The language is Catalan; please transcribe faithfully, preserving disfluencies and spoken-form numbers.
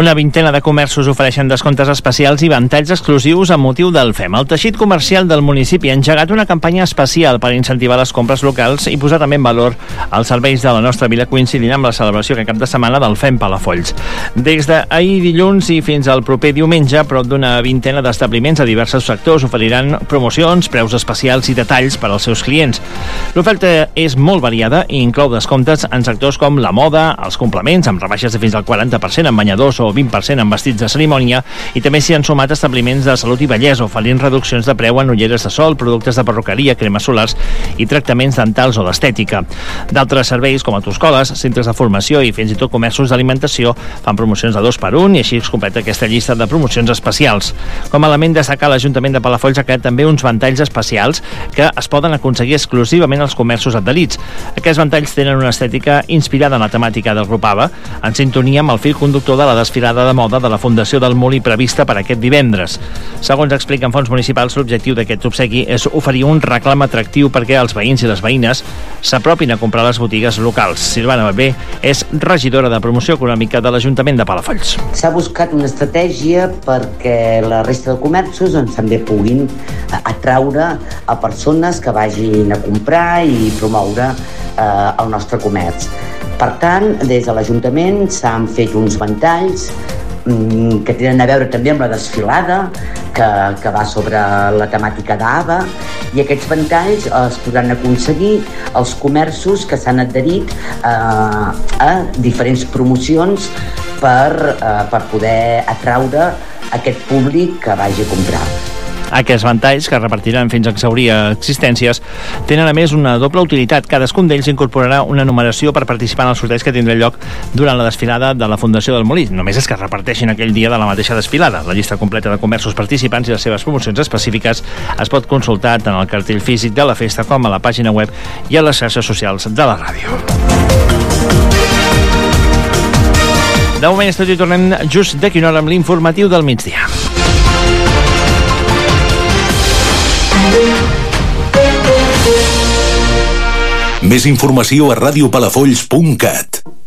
Una vintena de comerços ofereixen descomptes especials i ventalls exclusius amb motiu del F E M. El teixit comercial del municipi ha engegat una campanya especial per incentivar les compres locals i posar també en valor els serveis de la nostra vila, coincidint amb la celebració aquest cap de setmana del F E M Palafolls. Des d'ahir dilluns i fins al proper diumenge, prop d'una vintena d'establiments a diversos sectors oferiran promocions, preus especials i detalls per als seus clients. L'oferta és molt variada i inclou descomptes en sectors com la moda, els complements, amb rebaixes de fins al quaranta per cent en banyadors o vint per cent en vestits de cerimònia, i també s'hi han sumat establiments de salut i bellesa oferint reduccions de preu en ulleres de sol, productes de perruqueria, cremes solars i tractaments dentals o d'estètica. D'altres serveis com autoescoles, centres de formació i fins i tot comerços d'alimentació fan promocions de dos per un i així es completa aquesta llista de promocions especials. Com a element destacar, l'Ajuntament de Palafolls ha creat també uns ventalls especials que es poden aconseguir exclusivament als comerços adherits. Aquests ventalls tenen una estètica inspirada en la temàtica del grup ABBA, en sintonia amb el fil conductor de la desfilada de moda de la Fundació del Molí prevista per aquest divendres. Segons expliquen fons municipals, l'objectiu d'aquest obsequi és oferir un reclam atractiu perquè els veïns i les veïnes s'apropin a comprar les botigues locals. Silvana Bebé és regidora de promoció econòmica de l'Ajuntament de Palafolls. S'ha buscat una estratègia perquè la resta de comerços doncs, també puguin atraure a persones que vagin a comprar i promoure eh, el nostre comerç. Per tant, des de l'Ajuntament s'han fet uns ventalls mmm, que tenen a veure també amb la desfilada que, que va sobre la temàtica d'ABBA, i aquests ventalls es podran aconseguir als comerços que s'han adherit eh, a diferents promocions per, eh, per poder atraure aquest públic que vagi a comprar. Aquests ventalls, que repartiran fins a exhaurir existències, tenen a més una doble utilitat. Cadascun d'ells incorporarà una numeració per participar en el sorteig que tindrà lloc durant la desfilada de la Fundació del Molí. Només és que es reparteixin aquell dia de la mateixa desfilada. La llista completa de comerços participants i les seves promocions específiques es pot consultar tant al cartell físic de la festa com a la pàgina web i a les xarxes socials de la ràdio. De moment és tot i tornem just d'aquí una hora amb l'informatiu del migdia. Més informació a radiopalafolls punt cat.